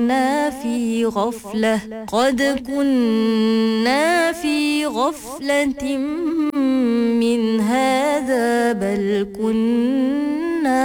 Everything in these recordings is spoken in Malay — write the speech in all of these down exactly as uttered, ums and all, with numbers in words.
في غفلة قد كنا في غفلة من هذا بل كنا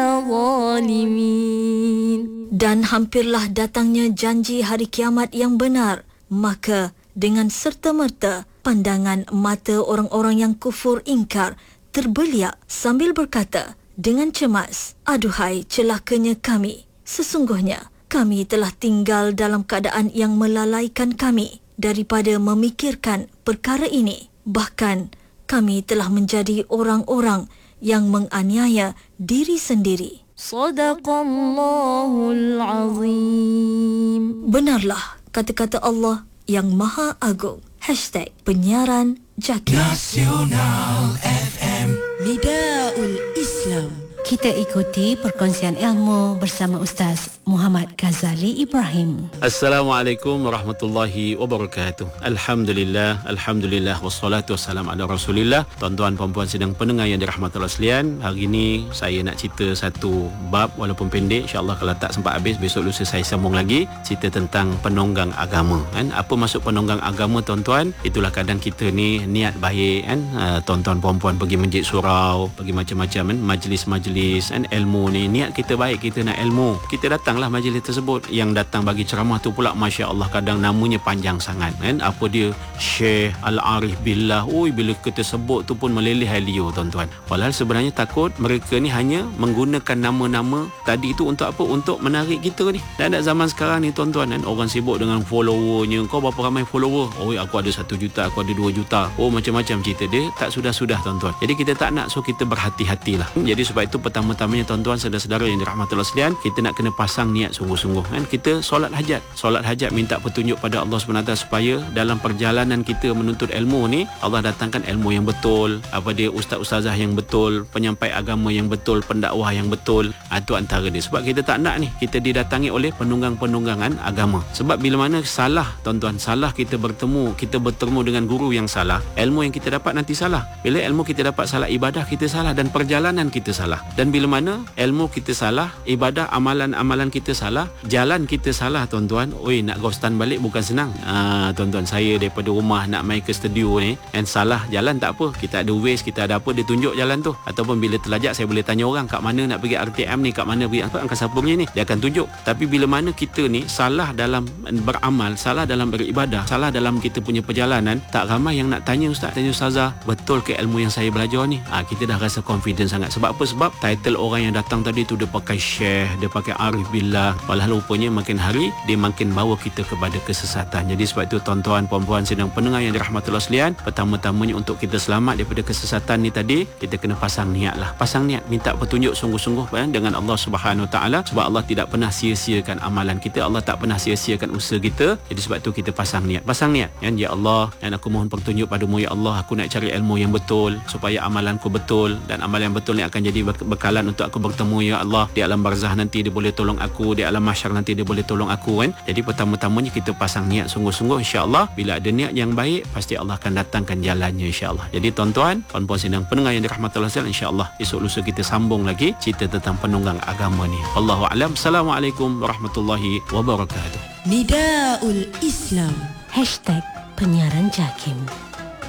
ظالمين. Dan hampirlah datangnya janji hari kiamat yang benar, maka dengan serta-merta pandangan mata orang-orang yang kufur ingkar terbeliak sambil berkata dengan cemas, aduhai celakanya kami, sesungguhnya kami telah tinggal dalam keadaan yang melalaikan kami daripada memikirkan perkara ini. Bahkan kami telah menjadi orang-orang yang menganiaya diri sendiri. Sadaqallahul Azim. Benarlah kata-kata Allah yang Maha Agung. Hashtag Penyiaran Jaki. Nasional F M. Nidaul Islam. Kita ikuti perkongsian ilmu bersama Ustaz Muhammad Ghazali Ibrahim. Assalamualaikum warahmatullahi wabarakatuh. Alhamdulillah, Alhamdulillah, wassalatu wassalamu ala rasulillah. Tuan-tuan, puan-puan sedang pendengar yang dirahmati Allah sekalian, hari ini saya nak cerita satu bab walaupun pendek. InsyaAllah kalau tak sempat habis, besok lusa saya sambung lagi cerita tentang penonggang agama, kan? Apa maksud penonggang agama, tuan-tuan? Itulah kadang kita ni niat baik, kan? Uh, tuan-tuan, puan-puan pergi masjid surau, pergi macam-macam, kan? Majlis-majlis dan ilmu ni, niat kita baik, kita nak ilmu, kita datanglah majlis tersebut. Yang datang bagi ceramah tu pula, Masya Allah, kadang namanya panjang sangat, kan? Apa dia, Syekh Al-Arif Billah. Ui, bila kita sebut tu pun meleleh air liur, tuan-tuan. Walhal sebenarnya takut mereka ni hanya menggunakan nama-nama tadi tu untuk apa? Untuk menarik kita ni. Dan ada zaman sekarang ni, tuan-tuan, kan? Orang sibuk dengan followernya. Kau berapa ramai follower? Oh, aku ada satu juta, aku ada dua juta. Oh, macam-macam cerita dia. Tak sudah-sudah, tuan-tuan. Jadi kita tak nak, so kita berhati-hatilah. Jadi sebab itu pertama-tamanya, tuan-tuan, saudara-saudara yang dirahmati Allah sekalian, kita nak kena pasang niat sungguh-sungguh, kan? Kita solat hajat, solat hajat minta petunjuk pada Allah subhanahu wa taala supaya dalam perjalanan kita menuntut ilmu ni, Allah datangkan ilmu yang betul, apa dia, ustaz-ustazah yang betul, penyampai agama yang betul, pendakwah yang betul. Itu antara dia. Sebab kita tak nak ni kita didatangi oleh penunggang-penunggangan agama. Sebab bila mana salah, tuan-tuan, salah kita bertemu, kita bertemu dengan guru yang salah, ilmu yang kita dapat nanti salah. Bila ilmu kita dapat salah, ibadah kita salah dan perjalanan kita salah. Dan bila mana ilmu kita salah, ibadah, amalan-amalan kita salah, jalan kita salah, tuan-tuan, oi, nak ghostan balik bukan senang. Ah, tuan-tuan, saya daripada rumah nak main ke studio ni, and salah jalan tak apa, kita ada Waze, kita ada apa, dia tunjuk jalan tu. Ataupun bila terlajak, saya boleh tanya orang kat mana nak pergi R T M ni, kat mana pergi apa Angkasa Pura ni, dia akan tunjuk. Tapi bila mana kita ni salah dalam beramal, salah dalam beribadah, salah dalam kita punya perjalanan, tak ramai yang nak tanya ustaz, tanya ustazah, betul ke ilmu yang saya belajar ni? Ah, kita dah rasa confident sangat. Sebab apa? Sebab title orang yang datang tadi tu dia pakai Syekh, dia pakai Arif Billah. Walau rupanya makin hari dia makin bawa kita kepada kesesatan. Jadi sebab itu, tuan-tuan, puan-puan sedang pendengar yang dirahmati Allah sekalian, pertama-tamanya untuk kita selamat daripada kesesatan ni tadi, kita kena pasang niat lah. Pasang niat, minta petunjuk sungguh-sungguh, kan, dengan Allah Subhanahu Wa Taala. Sebab Allah tidak pernah sia-siakan amalan kita, Allah tak pernah sia-siakan usaha kita. Jadi sebab itu kita pasang niat. Pasang niat, kan? Ya Allah, dan aku mohon petunjuk padamu, ya Allah, aku nak cari ilmu yang betul supaya amalanku betul, dan amalan yang betul ni akan jadi bekalan untuk aku bertemu, ya Allah, di alam barzah nanti dia boleh tolong aku, di alam mahsyar nanti dia boleh tolong aku, kan? Jadi pertama-tamanya kita pasang niat sungguh-sungguh, insya-Allah. Bila ada niat yang baik, pasti Allah akan datangkan jalannya, insya-Allah. Jadi tuan-tuan, puan-puan sedang pendengar yang dirahmati Allah sekalian, insya-Allah esok lusa kita sambung lagi cerita tentang penunggang agama ni. Wallahu a'lam. Assalamualaikum warahmatullahi wabarakatuh. Nidaul Islam. Hashtag Penyiaran Jakim.